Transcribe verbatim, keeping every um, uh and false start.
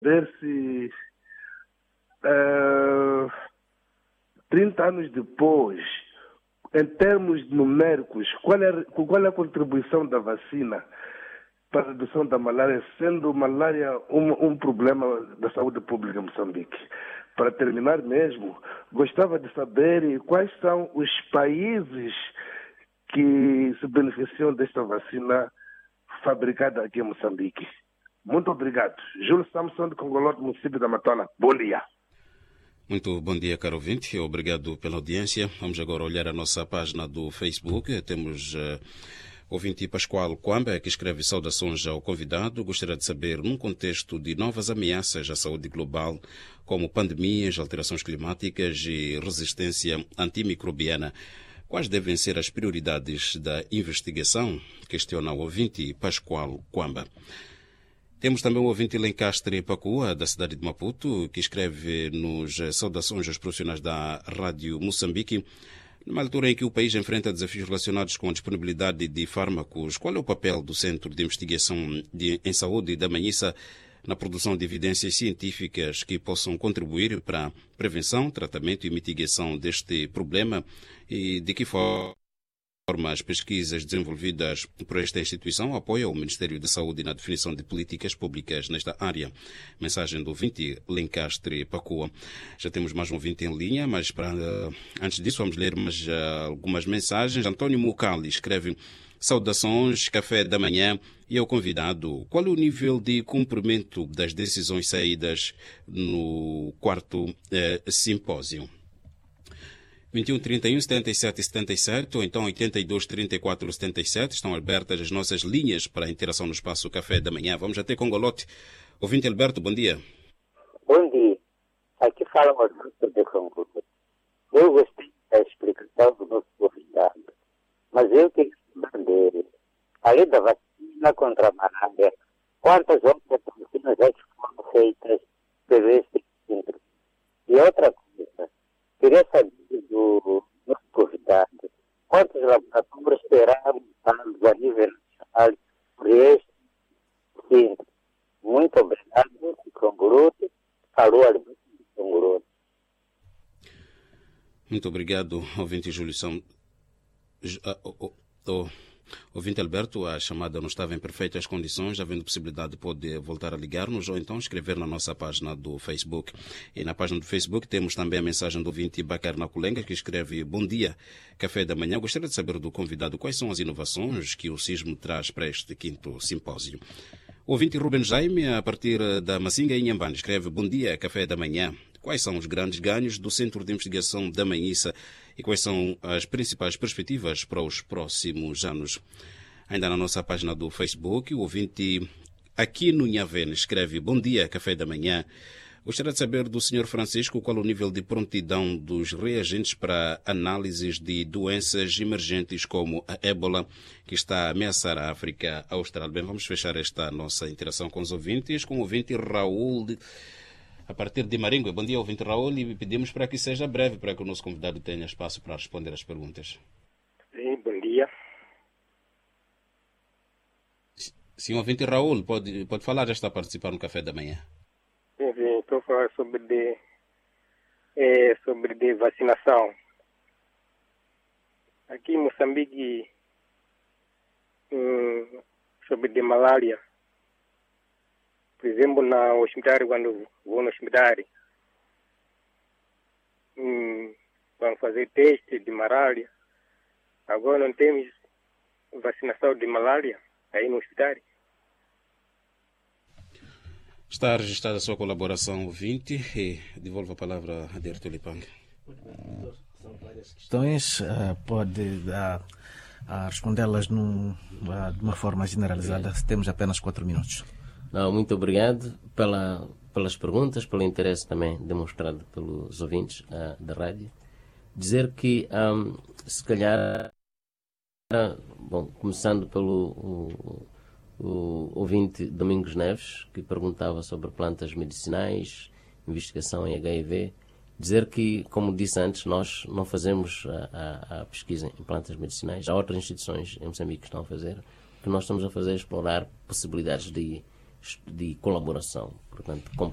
perceber se uh, trinta anos depois, em termos numéricos, qual é, qual é a contribuição da vacina para a redução da malária, sendo malária um, um problema da saúde pública em Moçambique. Para terminar mesmo, gostava de saber quais são os países que se beneficiam desta vacina fabricada aqui em Moçambique. Muito obrigado. Júlio Samson, de Congoló, do município da Matona. Bom dia. Muito bom dia, caro ouvinte. Obrigado pela audiência. Vamos agora olhar a nossa página do Facebook. Temos uh, ouvinte Pascoal Kwamba, que escreve saudações ao convidado. Gostaria de saber, num contexto de novas ameaças à saúde global, como pandemias, alterações climáticas e resistência antimicrobiana, quais devem ser as prioridades da investigação? Questiona o ouvinte Pascoal Kwamba. Temos também o ouvinte Lencastre Pacua, da cidade de Maputo, que escreve nos saudações aos profissionais da Rádio Moçambique. Numa altura em que o país enfrenta desafios relacionados com a disponibilidade de fármacos, qual é o papel do Centro de Investigação de, em Saúde da Manhissa na produção de evidências científicas que possam contribuir para a prevenção, tratamento e mitigação deste problema, e de que forma as pesquisas desenvolvidas por esta instituição apoiam o Ministério da Saúde na definição de políticas públicas nesta área? Mensagem do ouvinte Lencastre Pacua. Já temos mais um ouvinte em linha, mas para, antes disso vamos ler mais, uh, algumas mensagens. António Mucali escreve: saudações, café da manhã, e ao convidado, qual é o nível de cumprimento das decisões saídas no quarto eh, simpósio? vinte e um, trinta e um, setenta e sete, setenta e sete ou então oitenta e dois, trinta e quatro, setenta e sete. Estão abertas as nossas linhas para a interação no espaço Café da Manhã. Vamos até Congolote. Ouvinte Alberto, bom dia. Bom dia. Aqui fala o Alberto de Congolote. Eu gostei da explicação do nosso convidado, mas eu tenho que saber, além da vacina contra a malária, quantas outras vacinas já foram feitas pelo esse centro? E outra coisa, queria saber do nosso convidado, quantos laboratórios serão montados a nível nacional por este centro? Muito obrigado, Congorote. Falou Alberto de Congorote. Muito obrigado, ouvinte Júlio São. Uh, uh, uh, Ouvinte Alberto, a chamada não estava em perfeitas condições, havendo possibilidade pode voltar a ligar-nos ou então escrever na nossa página do Facebook. E na página do Facebook temos também a mensagem do ouvinte Bacar Naculenga, que escreve: bom dia, café da manhã. Gostaria de saber do convidado quais são as inovações que o SISMO traz para este quinto simpósio. O ouvinte Ruben Jaime, a partir da Mazinga, em Inhambane, escreve: bom dia, café da manhã. Quais são os grandes ganhos do Centro de Investigação da Manhissa e quais são as principais perspectivas para os próximos anos? Ainda na nossa página do Facebook, o ouvinte Aquino Nhaven escreve: bom dia, café da manhã. Gostaria de saber do senhor Francisco qual o nível de prontidão dos reagentes para análises de doenças emergentes como a ébola, que está a ameaçar a África Austral. Bem, vamos fechar esta nossa interação com os ouvintes, com o ouvinte Raul de... a partir de Maringue. Bom dia, ouvinte Raul, e pedimos para que seja breve, para que o nosso convidado tenha espaço para responder às perguntas. Sim, bom dia. Sim, ouvinte Raul, pode, pode falar, já está a participar no Café da Manhã. Sim, sim, estou a falar sobre, de, é, sobre de vacinação. Aqui em Moçambique, hum, sobre de malária. Por exemplo, na hospital, quando vou no hospital, hum, vamos fazer teste de malária. Agora não temos vacinação de malária aí no hospital. Está registrada a sua colaboração, ouvinte, e devolvo a palavra a Derto Lipang. São várias questões, uh, pode uh, uh, respondê-las num, uh, de uma forma generalizada. Temos apenas quatro minutos. Não, muito obrigado pela, pelas perguntas, pelo interesse também demonstrado pelos ouvintes uh, da rádio. Dizer que, um, se calhar, uh, bom, começando pelo o, o ouvinte Domingos Neves, que perguntava sobre plantas medicinais, investigação em H I V, dizer que, como disse antes, nós não fazemos a, a, a pesquisa em plantas medicinais. Há outras instituições em Moçambique que estão a fazer. O que nós estamos a fazer é explorar possibilidades de de colaboração, portanto, com